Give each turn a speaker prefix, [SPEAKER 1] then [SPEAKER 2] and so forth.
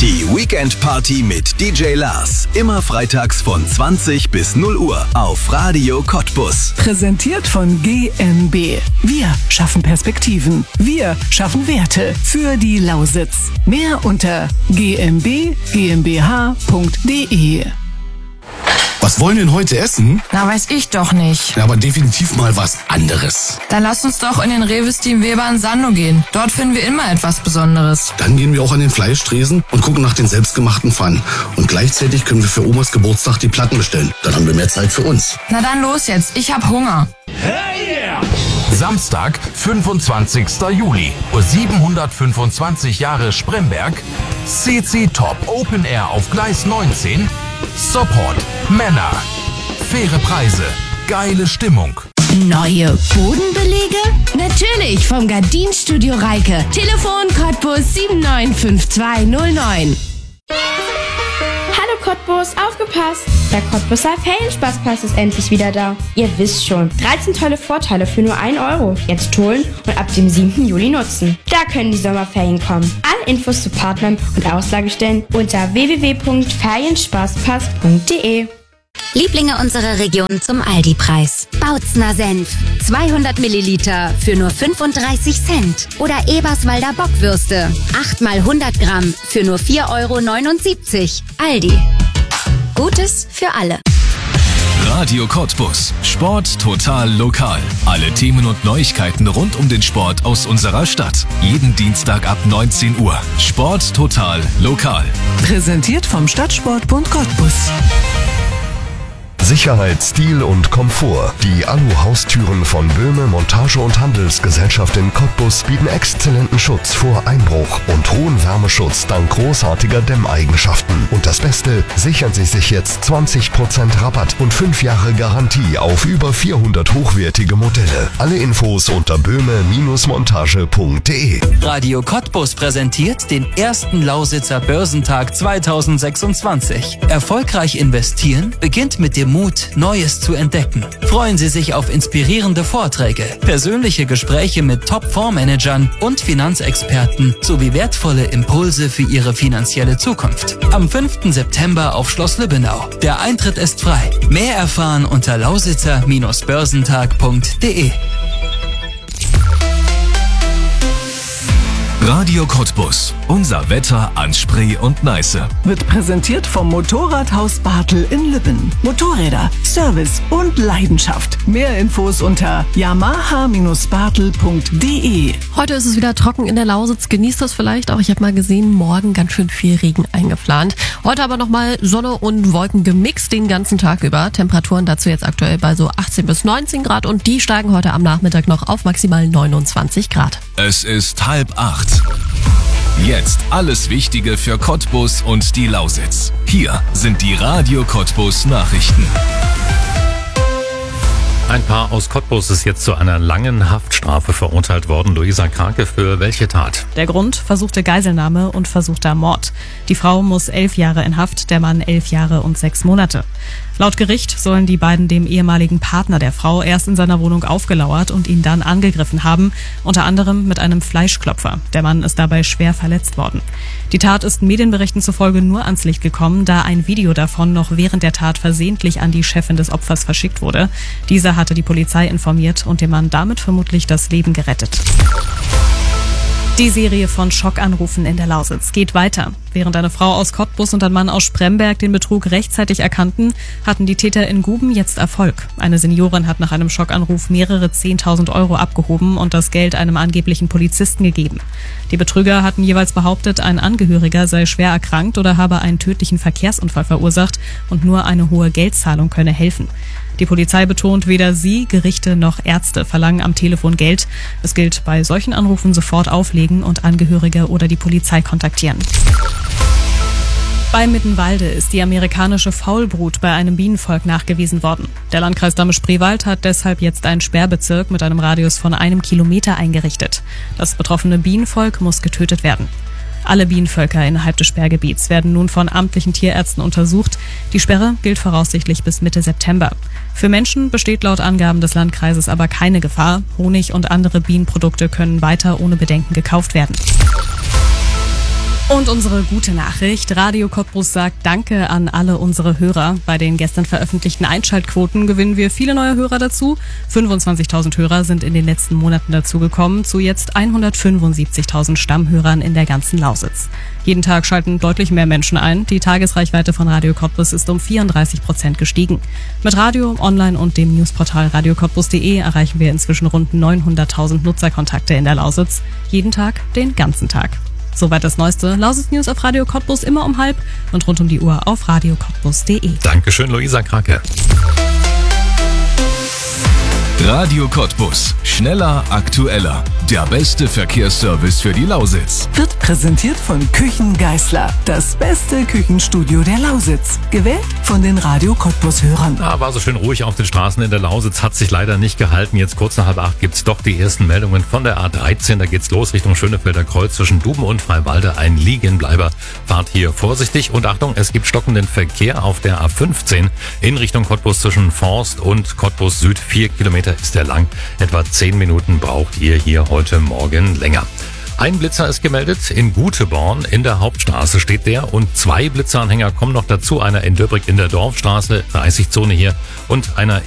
[SPEAKER 1] Die Weekend Party mit DJ Lars. Immer freitags von 20 bis 0 Uhr auf Radio Cottbus.
[SPEAKER 2] Präsentiert von GmbH. Wir schaffen Perspektiven. Wir schaffen Werte für die Lausitz. Mehr unter gmbh.de.
[SPEAKER 3] Was wollen wir denn heute essen?
[SPEAKER 4] Na, weiß ich doch nicht.
[SPEAKER 3] Ja, aber definitiv mal was anderes.
[SPEAKER 4] Dann lass uns doch in den Rewe Team Weber in Sando gehen. Dort finden wir immer etwas Besonderes.
[SPEAKER 3] Dann gehen wir auch an den Fleischtresen und gucken nach den selbstgemachten Pfannen. Und gleichzeitig können wir für Omas Geburtstag die Platten bestellen. Dann haben wir mehr Zeit für uns.
[SPEAKER 4] Na dann los jetzt, ich hab Hunger.
[SPEAKER 5] Hey yeah! Samstag, 25. Juli, 725 Jahre Spremberg, CC Top Open Air auf Gleis 19, Support, Männer, faire Preise, geile Stimmung.
[SPEAKER 6] Neue Bodenbelege? Natürlich vom Gardinstudio Reike. Telefon Cottbus 795209.
[SPEAKER 7] Hallo Cottbus, aufgepasst! Der Cottbuser Ferienspaßpass ist endlich wieder da. Ihr wisst schon, 13 tolle Vorteile für nur 1 Euro. Jetzt holen und ab dem 7. Juli nutzen. Da können die Sommerferien kommen. Alle Infos zu Partnern und Auslagestellen unter www.ferienspaßpass.de.
[SPEAKER 8] Lieblinge unserer Region zum Aldi-Preis. Bautzner Senf, 200 Milliliter für nur 35 Cent. Oder Eberswalder Bockwürste, 8 mal 100 Gramm für nur 4,79 €. Aldi. Gutes für alle.
[SPEAKER 1] Radio Cottbus. Sport total lokal. Alle Themen und Neuigkeiten rund um den Sport aus unserer Stadt. Jeden Dienstag ab 19 Uhr. Sport total lokal.
[SPEAKER 2] Präsentiert vom Stadtsportbund Cottbus.
[SPEAKER 9] Sicherheit, Stil und Komfort. Die Alu-Haustüren von Böhme Montage- und Handelsgesellschaft in Cottbus bieten exzellenten Schutz vor Einbruch und hohen Wärmeschutz dank großartiger Dämmeigenschaften. Und das Beste, sichern Sie sich jetzt 20% Rabatt und 5 Jahre Garantie auf über 400 hochwertige Modelle. Alle Infos unter böhme-montage.de.
[SPEAKER 10] Radio Cottbus präsentiert den ersten Lausitzer Börsentag 2026. Erfolgreich investieren beginnt mit dem Mut, Neues zu entdecken. Freuen Sie sich auf inspirierende Vorträge, persönliche Gespräche mit Top-Fondsmanagern und Finanzexperten sowie wertvolle Impulse für Ihre finanzielle Zukunft. Am 5. September auf Schloss Lübbenau. Der Eintritt ist frei. Mehr erfahren unter lausitzer-börsentag.de.
[SPEAKER 1] Radio Cottbus. Unser Wetter an Spree und Neiße.
[SPEAKER 2] Wird präsentiert vom Motorradhaus Bartel in Lübben. Motorräder, Service und Leidenschaft. Mehr Infos unter yamaha-bartel.de.
[SPEAKER 11] Heute ist es wieder trocken in der Lausitz. Genießt das vielleicht auch. Ich habe mal gesehen, morgen ganz schön viel Regen eingeplant. Heute aber nochmal Sonne und Wolken gemixt den ganzen Tag über. Temperaturen dazu jetzt aktuell bei so 18 bis 19 Grad und die steigen heute am Nachmittag noch auf maximal 29 Grad.
[SPEAKER 1] Es ist 7:30. Jetzt alles Wichtige für Cottbus und die Lausitz. Hier sind die Radio Cottbus Nachrichten.
[SPEAKER 12] Ein Paar aus Cottbus ist jetzt zu einer langen Haftstrafe verurteilt worden. Luisa Krake, für welche Tat?
[SPEAKER 13] Der Grund: versuchte Geiselnahme und versuchter Mord. Die Frau muss 11 Jahre in Haft, der Mann 11 Jahre und 6 Monate. Laut Gericht sollen die beiden dem ehemaligen Partner der Frau erst in seiner Wohnung aufgelauert und ihn dann angegriffen haben, unter anderem mit einem Fleischklopfer. Der Mann ist dabei schwer verletzt worden. Die Tat ist Medienberichten zufolge nur ans Licht gekommen, da ein Video davon noch während der Tat versehentlich an die Chefin des Opfers verschickt wurde. Diese hatte die Polizei informiert und dem Mann damit vermutlich das Leben gerettet. Die Serie von Schockanrufen in der Lausitz geht weiter. Während eine Frau aus Cottbus und ein Mann aus Spremberg den Betrug rechtzeitig erkannten, hatten die Täter in Guben jetzt Erfolg. Eine Seniorin hat nach einem Schockanruf mehrere 10.000 € abgehoben und das Geld einem angeblichen Polizisten gegeben. Die Betrüger hatten jeweils behauptet, ein Angehöriger sei schwer erkrankt oder habe einen tödlichen Verkehrsunfall verursacht und nur eine hohe Geldzahlung könne helfen. Die Polizei betont, weder sie, Gerichte noch Ärzte verlangen am Telefon Geld. Es gilt bei solchen Anrufen sofort auflegen und Angehörige oder die Polizei kontaktieren. Bei Mittenwalde ist die amerikanische Faulbrut bei einem Bienenvolk nachgewiesen worden. Der Landkreis Dahme-Spreewald hat deshalb jetzt einen Sperrbezirk mit einem Radius von 1 Kilometer eingerichtet. Das betroffene Bienenvolk muss getötet werden. Alle Bienenvölker innerhalb des Sperrgebiets werden nun von amtlichen Tierärzten untersucht. Die Sperre gilt voraussichtlich bis Mitte September. Für Menschen besteht laut Angaben des Landkreises aber keine Gefahr. Honig und andere Bienenprodukte können weiter ohne Bedenken gekauft werden. Und unsere gute Nachricht, Radio Cottbus sagt Danke an alle unsere Hörer. Bei den gestern veröffentlichten Einschaltquoten gewinnen wir viele neue Hörer dazu. 25.000 Hörer sind in den letzten Monaten dazugekommen, zu jetzt 175.000 Stammhörern in der ganzen Lausitz. Jeden Tag schalten deutlich mehr Menschen ein. Die Tagesreichweite von Radio Cottbus ist um 34% gestiegen. Mit Radio, Online und dem Newsportal radiocottbus.de erreichen wir inzwischen rund 900.000 Nutzerkontakte in der Lausitz. Jeden Tag, den ganzen Tag. Soweit das neueste Lausitz News auf Radio Cottbus immer um 12:30 und rund um die Uhr auf radiocottbus.de.
[SPEAKER 12] Dankeschön, Luisa Krake.
[SPEAKER 1] Radio Cottbus. Schneller, aktueller. Der beste Verkehrsservice für die Lausitz.
[SPEAKER 2] Wird präsentiert von Küchen Geisler. Das beste Küchenstudio der Lausitz. Gewählt von den Radio Cottbus-Hörern.
[SPEAKER 12] War so schön ruhig auf den Straßen in der Lausitz, hat sich leider nicht gehalten. Jetzt kurz nach 7:30 gibt's doch die ersten Meldungen von der A13. Da geht's los Richtung Schönefelder Kreuz zwischen Duben und Freiwalde. Ein Liegenbleiber. Fahrt hier vorsichtig. Und Achtung, es gibt stockenden Verkehr auf der A15 in Richtung Cottbus zwischen Forst und Cottbus Süd. 4 Kilometer ist der lang. Etwa 10 Minuten braucht ihr hier heute Morgen länger. Ein Blitzer ist gemeldet. In Guteborn in der Hauptstraße steht der und 2 Blitzeranhänger kommen noch dazu. Einer in Döbrig in der Dorfstraße, 30-Zone hier, und einer